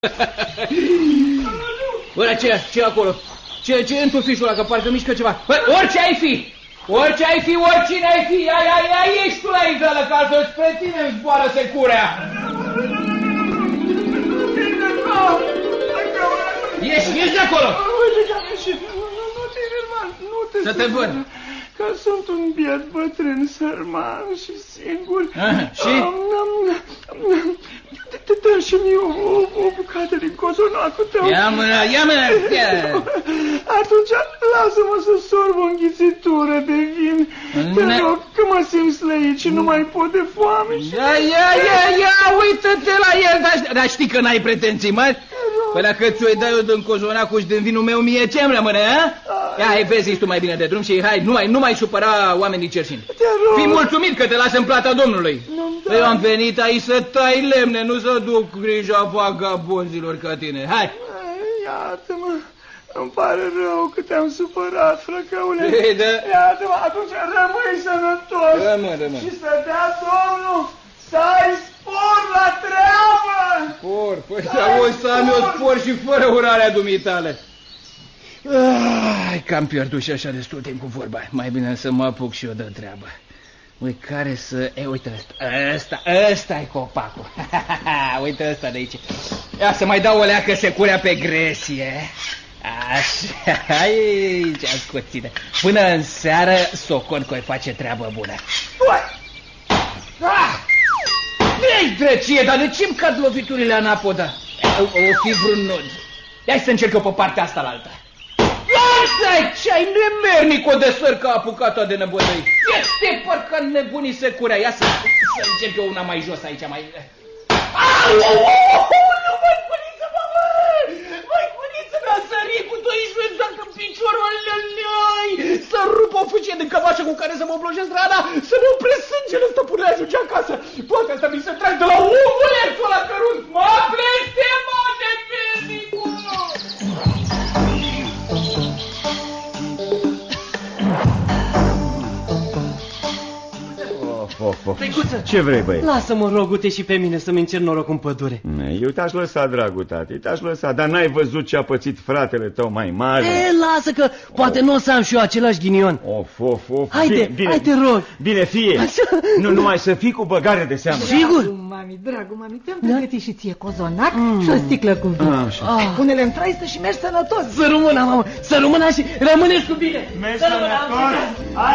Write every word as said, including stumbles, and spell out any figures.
Bă, ce, ce acolo? Ce, ce e în tufișul ăla, că parcă mișcă ceva? Bă, orice ai fi! Orice ai fi, oricine ai fi! Ai, ai, ai, ești tu la izală, ca să spre tine îmi zboară securea! Ieși, ieși de acolo! Uite că am ieșit, nu, nu, nu te enerva, nu te Să te văd! Că sunt un biet bătrân, sărman și singur. Aha, și? Dă-mi și mie o bucată din cozonacul tău. Ia mâna, ia mâna! Atunci lasă-mă să sorb o înghițitură de vin. Te rog, că mă simt slăit și nu mai pot de foame. Ia, ia, ia, ia, uită-te la el, dar știi că n-ai pretenții mari? Păi dacă ți-o dai eu din cozonacul și din vinul meu, mie ce-mi rămâne, a? Ia, hai, vezi tu mai bine de drum și hai, nu mai, nu mai supăra oamenii cerșini. Fii mulțumit că te lasă în plata Domnului. Eu am venit aici să tai lemne, nu să duc grija vagabonzilor ca tine. Hai! Iată-mă, îmi pare rău că te-am supărat, frăcăule. Ei, da. Iată-mă, atunci rămâi sănătos. Rămân, rămân. Și să dea Domnul să ai spor la treabă. Spor, păi să să am eu spor și fără urarea dumitale. Ai, că am pierdut și așa destul timp cu vorba. Mai bine să mă apuc și eu de treabă. Ui, care să... E, uite ăsta, ăsta, ăsta-i copacul. Uite ăsta de aici. Ia să mai dau o leacă securea pe gresie. Așa, aici, ascuține. Până în seară, socon că-i face treabă bună. Ei, drăcie, dar de ce-mi cad loviturile anapoda? O, o fi vreun nod. Hai să încerc eu pe partea asta la alta. Lasă-i, ce-ai nemernic o de săr ca apucat-o de nebădăi. Este parcă nebunii securea. Ia să, să încerc eu una mai jos aici, mai... Au, au, au, nu, măi, păniță, mă, măi, păniță, mi-a sărit cu doișul exact în piciorul ălălăi. Să rup o fâcie de cămașă cu care să mă oblojesc rana, să ne opresc sângele ăsta până ajunge acasă. Toate astea mi se trag de la omulețul ăla cărunt. Mă blestemă de pernicul! Of, of. Ce vrei, băi? Lasă-mă, rogute, și pe mine să-mi încerc noroc în pădure. Eu te-aș lăsa, dragul tati, te-aș lăsa, dar n-ai văzut ce a pățit fratele tău mai mare? E, lasă că poate of. nu o să am și eu același ghinion. Of, of, of. Haide, bine, bine, haide, rog. Bine, fie. Nu numai să fii cu băgare de seamă. Sigur? Dragul mami, dragul mami, ți-am pregătit și ție cozonac mm. și o sticlă cu vin. Ah, Pune-le în traistă și mergi sănătos. Să rămână, mamă, să rămână și rămâneți cu bine. Mergi sănătos.